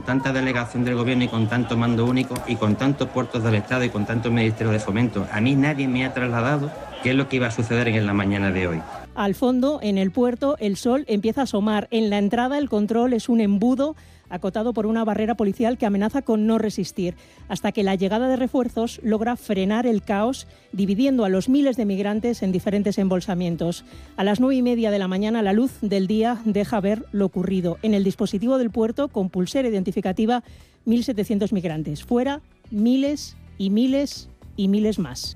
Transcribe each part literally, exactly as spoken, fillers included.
tanta delegación del gobierno y con tanto mando único y con tantos puertos del Estado y con tantos ministerios de fomento, a mí nadie me ha trasladado qué es lo que iba a suceder en la mañana de hoy. Al fondo, en el puerto, el sol empieza a asomar. En la entrada, el control es un embudo acotado por una barrera policial que amenaza con no resistir, hasta que la llegada de refuerzos logra frenar el caos, dividiendo a los miles de migrantes en diferentes embolsamientos. A las nueve y media de la mañana, la luz del día deja ver lo ocurrido. En el dispositivo del puerto, con pulsera identificativa, mil setecientos migrantes. Fuera, miles y miles y miles más.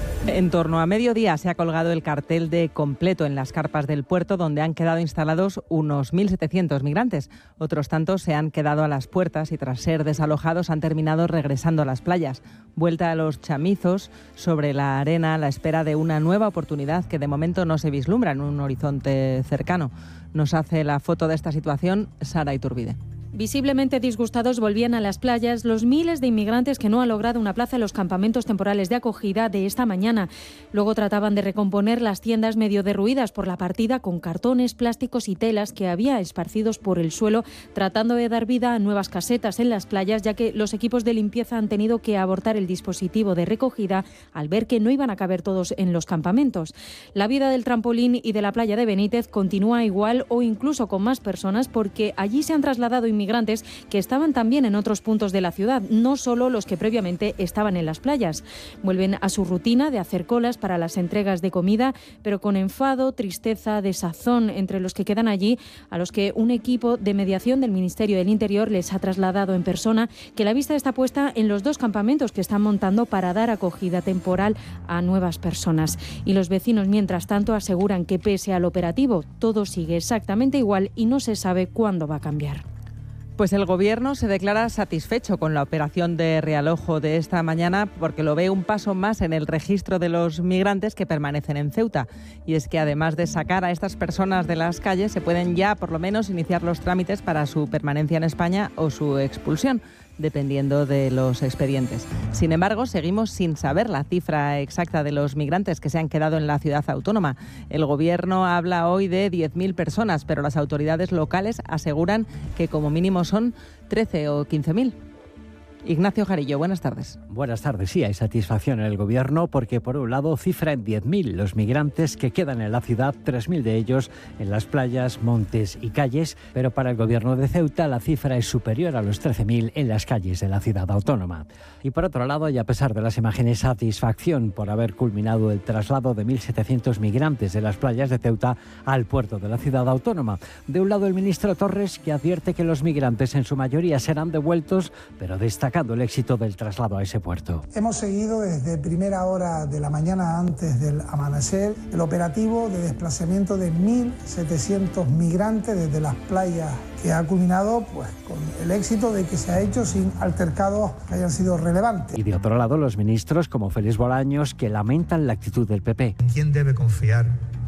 En torno a mediodía se ha colgado el cartel de completo en las carpas del puerto, donde han quedado instalados unos mil setecientos migrantes. Otros tantos se han quedado a las puertas y tras ser desalojados han terminado regresando a las playas. Vuelta a los chamizos sobre la arena a la espera de una nueva oportunidad que de momento no se vislumbra en un horizonte cercano. Nos hace la foto de esta situación Sara Iturbide. Visiblemente disgustados volvían a las playas los miles de inmigrantes que no han logrado una plaza en los campamentos temporales de acogida de esta mañana. Luego trataban de recomponer las tiendas medio derruidas por la partida con cartones, plásticos y telas que había esparcidos por el suelo, tratando de dar vida a nuevas casetas en las playas, ya que los equipos de limpieza han tenido que abortar el dispositivo de recogida al ver que no iban a caber todos en los campamentos. La vida del trampolín y de la playa de Benítez continúa igual o incluso con más personas, porque allí se han trasladado inmigrantes que estaban también en otros puntos de la ciudad, no solo los que previamente estaban en las playas. Vuelven a su rutina de hacer colas para las entregas de comida, pero con enfado, tristeza, desazón entre los que quedan allí, a los que un equipo de mediación del Ministerio del Interior les ha trasladado en persona, que la vista está puesta en los dos campamentos que están montando para dar acogida temporal a nuevas personas. Y los vecinos, mientras tanto, aseguran que pese al operativo, todo sigue exactamente igual y no se sabe cuándo va a cambiar. Pues el Gobierno se declara satisfecho con la operación de realojo de esta mañana porque lo ve un paso más en el registro de los migrantes que permanecen en Ceuta. Y es que además de sacar a estas personas de las calles, se pueden ya por lo menos iniciar los trámites para su permanencia en España o su expulsión, dependiendo de los expedientes. Sin embargo, seguimos sin saber la cifra exacta de los migrantes que se han quedado en la ciudad autónoma. El Gobierno habla hoy de diez mil personas, pero las autoridades locales aseguran que como mínimo son trece o quince mil. Ignacio Jarillo, buenas tardes. Buenas tardes. Sí, hay satisfacción en el Gobierno porque, por un lado, cifra en diez mil los migrantes que quedan en la ciudad, tres mil de ellos en las playas, montes y calles, pero para el Gobierno de Ceuta la cifra es superior a los trece mil en las calles de la ciudad autónoma. Y por otro lado, y a pesar de las imágenes, satisfacción por haber culminado el traslado de mil setecientos migrantes de las playas de Ceuta al puerto de la ciudad autónoma. De un lado, el ministro Torres, que advierte que los migrantes en su mayoría serán devueltos, pero destaca el éxito del traslado a ese puerto. Hemos seguido desde primera hora de la mañana antes del amanecer el operativo de desplazamiento de mil setecientos migrantes desde las playas, que ha culminado pues con el éxito de que se ha hecho sin altercados que hayan sido relevantes. Y de otro lado, los ministros como Félix Bolaños, que lamentan la actitud del P P. ¿En quién debe confiar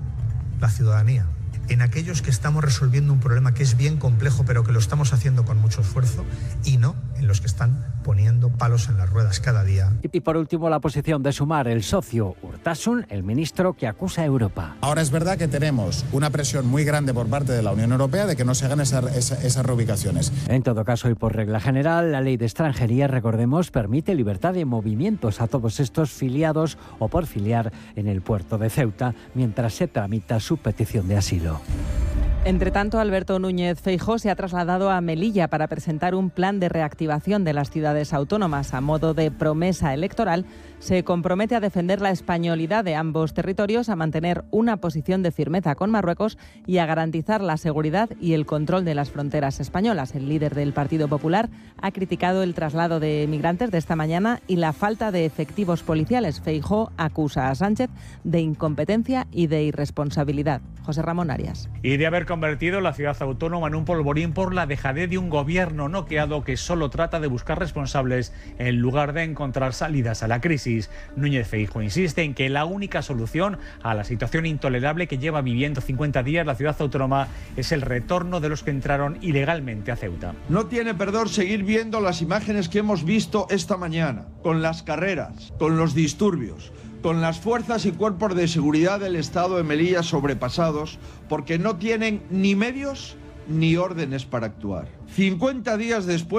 la ciudadanía? En aquellos que estamos resolviendo un problema que es bien complejo, pero que lo estamos haciendo con mucho esfuerzo, y no en los que están poniendo palos en las ruedas cada día. Y por último, la posición de Sumar, el socio Urtasun, el ministro que acusa a Europa. Ahora es verdad que tenemos una presión muy grande por parte de la Unión Europea de que no se hagan esa, esa, esas reubicaciones. En todo caso, y por regla general, la ley de extranjería, recordemos, permite libertad de movimientos a todos estos filiados o por filiar en el puerto de Ceuta mientras se tramita su petición de asilo. Entre tanto, Alberto Núñez Feijóo se ha trasladado a Melilla para presentar un plan de reactivación de las ciudades autónomas. A modo de promesa electoral, se compromete a defender la españolidad de ambos territorios, a mantener una posición de firmeza con Marruecos y a garantizar la seguridad y el control de las fronteras españolas. El líder del Partido Popular ha criticado el traslado de migrantes de esta mañana y la falta de efectivos policiales. Feijóo acusa a Sánchez de incompetencia y de irresponsabilidad. José Ramón Arias. Y de haber convertido la ciudad autónoma en un polvorín por la dejadez de un gobierno noqueado que solo trata de buscar responsables en lugar de encontrar salidas a la crisis. Núñez Feijóo insiste en que la única solución a la situación intolerable que lleva viviendo cincuenta días la ciudad autónoma es el retorno de los que entraron ilegalmente a Ceuta. No tiene perdón seguir viendo las imágenes que hemos visto esta mañana, con las carreras, con los disturbios, con las fuerzas y cuerpos de seguridad del Estado de Melilla sobrepasados porque no tienen ni medios ni órdenes para actuar. cincuenta días después